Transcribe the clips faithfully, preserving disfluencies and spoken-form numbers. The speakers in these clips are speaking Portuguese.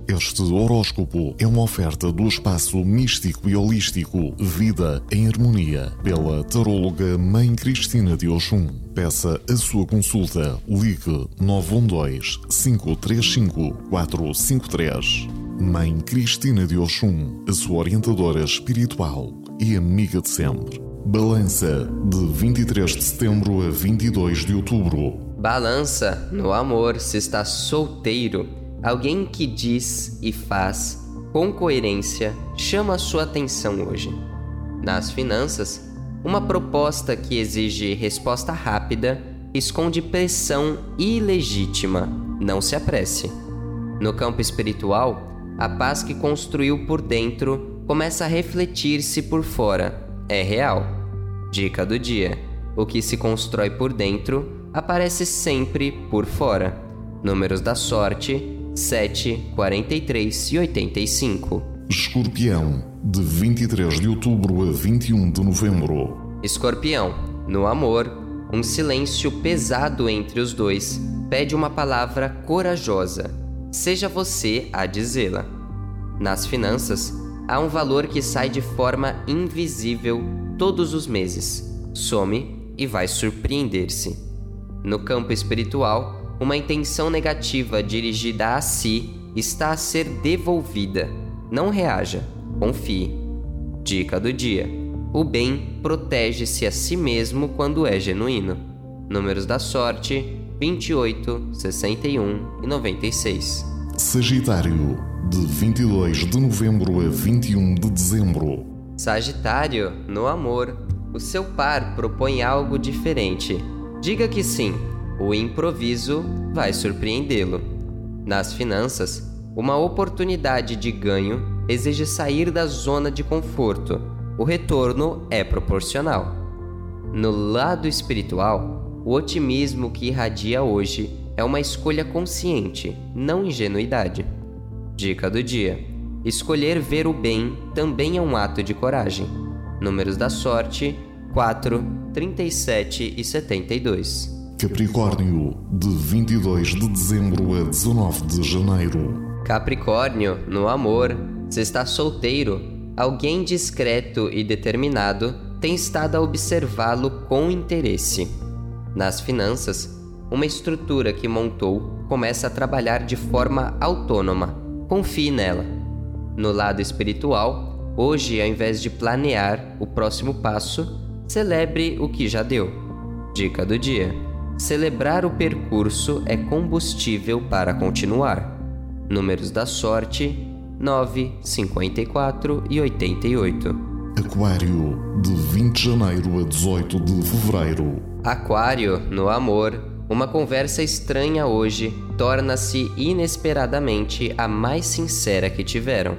Este horóscopo é uma oferta do espaço místico e holístico Vida em Harmonia, pela taróloga Mãe Cristina de Oxum. Peça a sua consulta. Ligue nove um dois, cinco três cinco, quatro cinco três. Mãe Cristina de Oxum, a sua orientadora espiritual e amiga de sempre. Balança, de vinte e três de setembro a vinte e dois de outubro. Balança, no amor, se está solteiro, alguém que diz e faz com coerência chama a sua atenção hoje. Nas finanças, uma proposta que exige resposta rápida esconde pressão ilegítima. Não se apresse. No campo espiritual, a paz que construiu por dentro começa a refletir-se por fora. É real. Dica do dia: o que se constrói por dentro aparece sempre por fora. Números da sorte: sete, quarenta e três e oitenta e cinco. Escorpião, de vinte e três de outubro a vinte e um de novembro. Escorpião, no amor, um silêncio pesado entre os dois pede uma palavra corajosa. Seja você a dizê-la. Nas finanças, há um valor que sai de forma invisível todos os meses. Some e vai surpreender-se. No campo espiritual, uma intenção negativa dirigida a si está a ser devolvida. Não reaja, confie. Dica do dia: o bem protege-se a si mesmo quando é genuíno. Números da sorte: vinte e oito, sessenta e um e noventa e seis. Sagitário, de vinte e dois de novembro a vinte e um de dezembro. Sagitário, no amor, o seu par propõe algo diferente. Diga que sim, o improviso vai surpreendê-lo. Nas finanças, uma oportunidade de ganho exige sair da zona de conforto. O retorno é proporcional. No lado espiritual, o otimismo que irradia hoje é uma escolha consciente, não ingenuidade. Dica do dia: escolher ver o bem também é um ato de coragem. Números da sorte: quatro, trinta e sete e setenta e dois. Capricórnio, de vinte e dois de dezembro a dezenove de janeiro. Capricórnio, no amor, se está solteiro, alguém discreto e determinado tem estado a observá-lo com interesse. Nas finanças, uma estrutura que montou começa a trabalhar de forma autônoma. Confie nela. No lado espiritual, hoje, ao invés de planear o próximo passo, celebre o que já deu. Dica do dia: celebrar o percurso é combustível para continuar. Números da sorte: nove, cinquenta e quatro e oitenta e oito. Aquário, de vinte de janeiro a dezoito de fevereiro. Aquário, no amor, uma conversa estranha hoje torna-se inesperadamente a mais sincera que tiveram.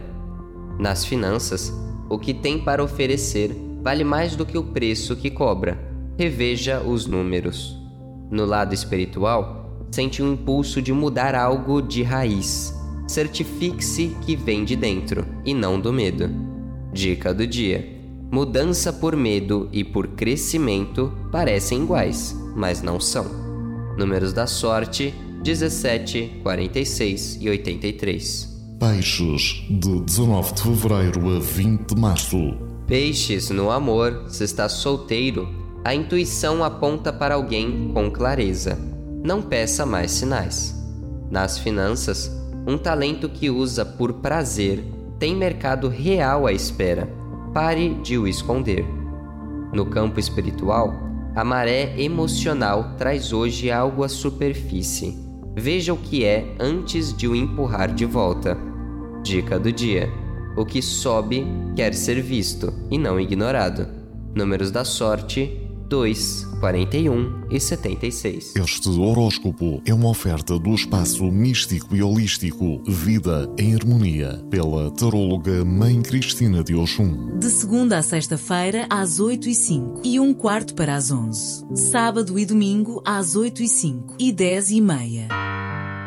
Nas finanças, o que tem para oferecer vale mais do que o preço que cobra. Reveja os números. No lado espiritual, sente um impulso de mudar algo de raiz. Certifique-se que vem de dentro e não do medo. Dica do dia: mudança por medo e por crescimento parecem iguais, mas não são. Números da sorte: dezessete, quarenta e seis e oitenta e três. Peixes, de dezenove de fevereiro a vinte de março. Peixes, no amor, se está solteiro, a intuição aponta para alguém com clareza. Não peça mais sinais. Nas finanças, um talento que usa por prazer tem mercado real à espera. Pare de o esconder. No campo espiritual, a maré emocional traz hoje algo à superfície. Veja o que é antes de o empurrar de volta. Dica do dia: o que sobe quer ser visto e não ignorado. Números da sorte: dois, quarenta e um e setenta e seis. Este horóscopo é uma oferta do espaço místico e holístico Vida em Harmonia, pela taróloga Mãe Cristina de Oxum. De segunda a sexta-feira, às oito e cinco e um quarto para as onze. Sábado e domingo, às oito e cinco e dez e meia.